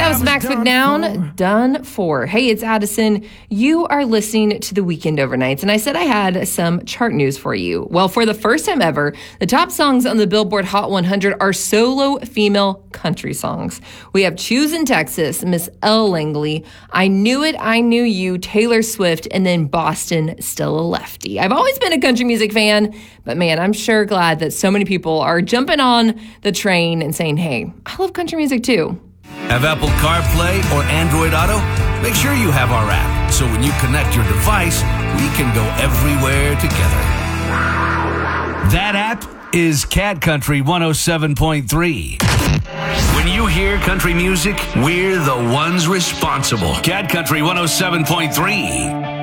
That was Max McNown, Done For. Hey, it's Addison. You are listening to the Weekend Overnights, and I said I had some chart news for you. Well, for the first time ever, the top songs on the Billboard Hot 100 are solo female country songs. We have Choose in Texas, Miss Elle Langley, I Knew It, I Knew You, Taylor Swift, and then Boston, Still a Lefty. I've always been a country music fan, but man, I'm sure glad that so many people are jumping on the train and saying, hey, I love country music too. Have Apple CarPlay or Android Auto? Make sure you have our app, so when you connect your device, we can go everywhere together. That app is Cat Country 107.3. When you hear country music, we're the ones responsible. Cat Country 107.3.